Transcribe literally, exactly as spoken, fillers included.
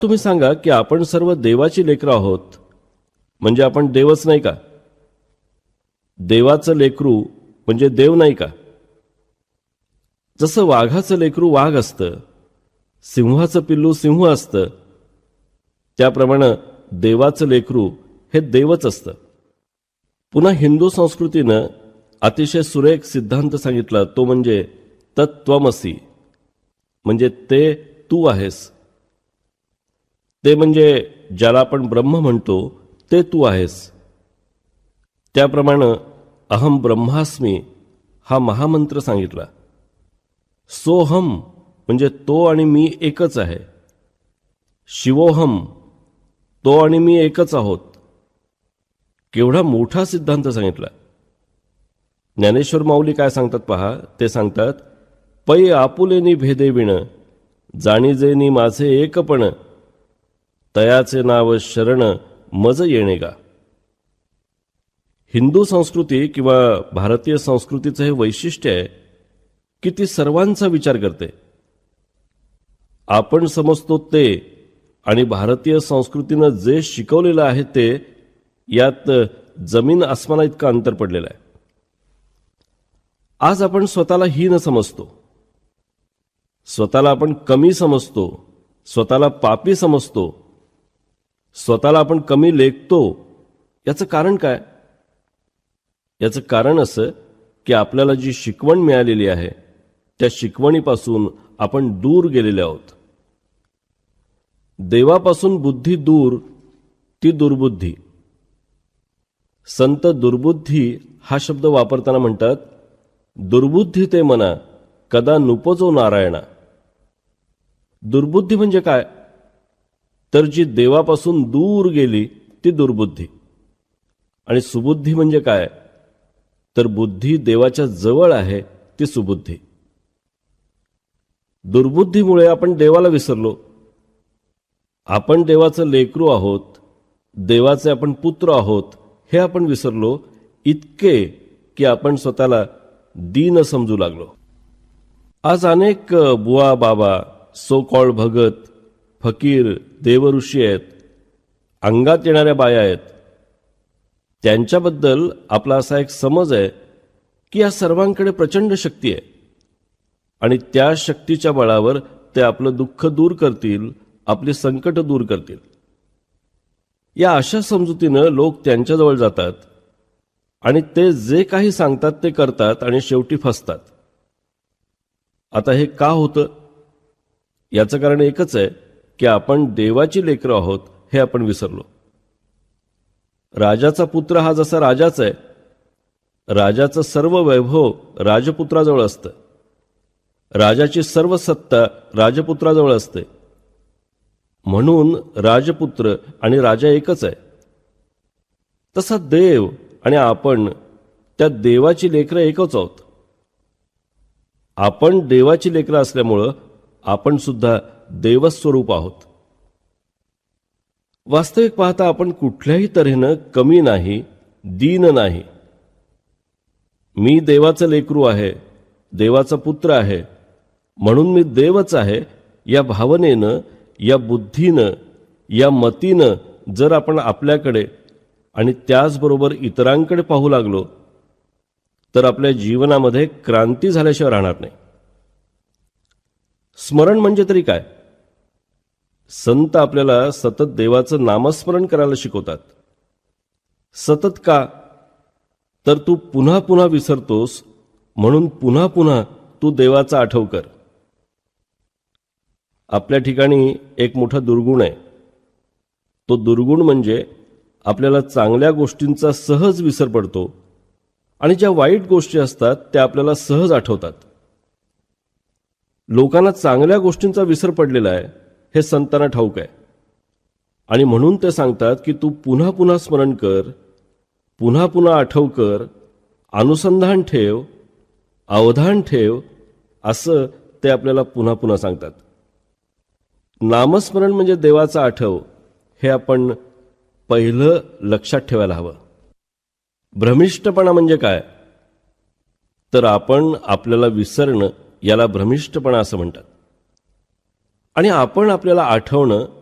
तुम्ही सांगा की आपण सर्व देवाची लेकरं आहोत, म्हणजे आपण देवच नाही का? देवाचं लेकरू म्हणजे देव नाही का? जसं वाघाचं लेकरू वाघ असतं, सिंहाचं पिल्लू सिंह असतं, त्याप्रमाणे देवाचं लेकरू हे देवच असतं. पुन्हा हिंदू संस्कृतीनं अतिशय सुरेख सिद्धांत सांगितला, तो म्हणजे तत्त्वमसी, म्हणजे ते तू आहेस. ते म्हणजे ज्याला आपण ब्रह्म म्हणतो ते तू आहेस. त्याप्रमाणे अहम ब्रह्मास्मी हा महामंत्र सांगितला. सोहम म्हणजे तो आणि मी एकच आहे. शिवोहम, तो आणि मी एकच आहोत. केवढा मोठा सिद्धांत सांगितला. ज्ञानेश्वर माऊली काय सांगतात पहा, ते सांगतात, पै आपुलेनी भेदेविण जाणीजेनी माझे एकपण तयाचे नाव शरण मज येणेगा. हिंदू संस्कृती किंवा भारतीय संस्कृतीचं हे वैशिष्ट्य आहे की ती सर्वांचा विचार करते. आपण समजतो ते आणि भारतीय संस्कृतीनं जे शिकवलेलं आहे ते, यात जमीन आसमाना इतकं अंतर पडलेलं आहे. आज आपण स्वतःला हीन समजतो, स्वतःला आपण कमी समजतो, स्वतःला पापी समजतो, स्वतःला आपण कमी लेखतो. याचं कारण काय? याचं कारण असं की आपल्याला जी शिकवण मिळालेली आहे त्या शिकवणीपासून आपण दूर गेलेले आहोत. देवापासून बुद्धी दूर ती दुर्बुद्धी. संत दुर्बुद्धी हा शब्द वापरताना म्हणतात, दुर्बुद्धी ते मना कदा नुपजो नारायणा. दुर्बुद्धी म्हणजे काय? तर जी देवापासून दूर गेली ती दुर्बुद्धी. आणि सुबुद्धी म्हणजे काय? तर बुद्धी देवाच्या जवळ आहे ती सुबुद्धी. दुर्बुद्धीमुळे आपण देवाला विसरलो. आपण देवाचं लेकरू आहोत, देवाचे आपण पुत्र आहोत हे आपण विसरलो, इतके की आपण स्वतःला दीन समजू लागलो. आज अनेक बुवा बाबा, सो कॉल्ड भगत, फकीर, देवऋषी आहेत, अंगात येणाऱ्या बाया आहेत. त्यांच्याबद्दल आपला असा एक समज आहे की या सर्वांकडे प्रचंड शक्ती आहे आणि त्या शक्तीच्या बळावर ते आपलं दुःख दूर करतील, आपली संकट दूर करतील. या अशा समजुतीनं लोक त्यांच्याजवळ जातात आणि ते जे काही सांगतात ते करतात आणि शेवटी फसतात. आता हे का होतं? याचं कारण एकच आहे की आपण देवाची लेकरं आहोत हे आपण विसरलो. राजाचा पुत्र हा जसा राजाच आहे, राजाचं सर्व वैभव राजपुत्राजवळ असतं, राजाची सर्व सत्ता राजपुत्राजवळ असते. म्हणून राजपुत्र आणि राजा एकच आहे. तसा देव आणि आपण त्या देवाची लेकरं एकच आहोत. आपण देवाची लेकरं असल्यामुळं आपण सुद्धा देवस्वरूप आहोत. वास्तविक पाहता आपण कुठल्याही तऱ्हेनं कमी नाही, दीन नाही. मी देवाचं लेकरू आहे, देवाचा पुत्र आहे, म्हणून मी देवच आहे, या भावनेनं, या बुद्धीनं, या मतीनं जर आपण आपल्याकडे आणि त्याचबरोबर इतरांकडे पाहू लागलो तर आपल्या जीवनामध्ये क्रांती झाल्याशिवाय राहणार नाही. स्मरण म्हणजे तरी काय? संत आपल्याला सतत देवाचं नामस्मरण करायला शिकवतात. सतत का? तर तू पुन्हा पुन्हा विसरतोस, म्हणून पुन्हा पुन्हा तू देवाचा आठव कर. आपल्या ठिकाणी एक मोठा दुर्गुण आहे. तो दुर्गुण म्हणजे आपल्याला चांगल्या गोष्टींचा सहज विसर पडतो आणि ज्या वाईट गोष्टी असतात त्या आपल्याला सहज आठवतात. लोकांना चांगल्या गोष्टींचा विसर पडलेला आहे हे संतांना ठाऊक आहे आणि म्हणून ते सांगतात की तू पुन्हा पुन्हा स्मरण कर, पुन्हा पुन्हा आठव कर, अनुसंधान ठेव, अवधान ठेव, असं ते आपल्याला पुन्हा पुन्हा सांगतात. नामस्मरण म्हणजे देवाचा आठव हे आपण पहिलं लक्षात ठेवायला हवं. भ्रमिष्टपणा म्हणजे काय? तर आपण आपल्याला विसरणं याला भ्रमिष्टपणा असं म्हणतात. आणि आपण आपल्याला आठवणं